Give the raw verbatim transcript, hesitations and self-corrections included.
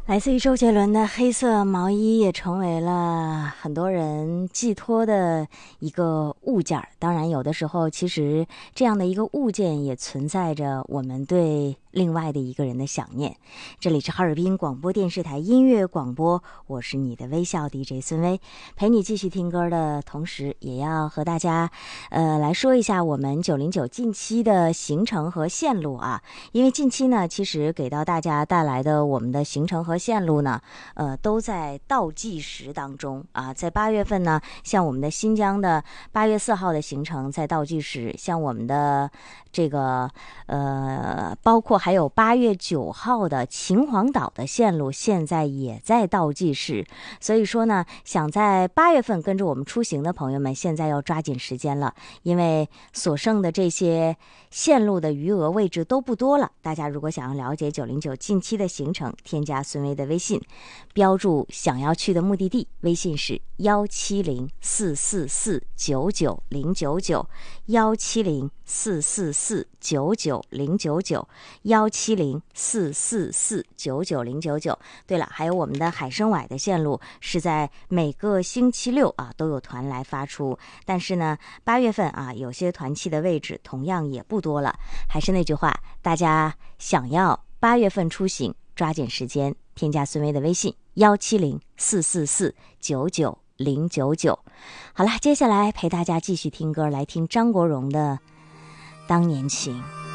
来自于周杰伦的黑色毛衣也成为了很多人寄托的一个物件，当然有的时候其实这样的一个物件也存在着我们对另外的一个人的想念。这里是哈尔滨广播电视台音乐广播，我是你的微笑 D J 孙薇，陪你继续听歌的同时也要和大家呃来说一下我们九零九近期的行程和线路啊。因为近期呢其实给到大家带来的我们的行程和线路呢呃都在倒计时当中啊。在八月份呢，像我们的新疆的八月四号的行程在倒计时，像我们的这个呃包括还有八月九号的秦皇岛的线路现在也在倒计时。所以说呢，想在八月份跟着我们出行的朋友们现在要抓紧时间了，因为所剩的这些线路的余额位置都不多了。大家如果想要了解九零九近期的行程，添加孙薇的微信，标注想要去的目的地，微信是幺七零四四四九九零九九，幺七零四四四九九零九九，幺七零四四四九九零九九。对了，还有我们的海参崴的线路是在每个星期六啊都有团来发出，但是呢八月份啊有些团期的位置同样也不多了。还是那句话，大家想要八月份出行，抓紧时间添加孙薇的微信幺七零四四四九九零九九。好了，接下来陪大家继续听歌，来听张国荣的《当年情》。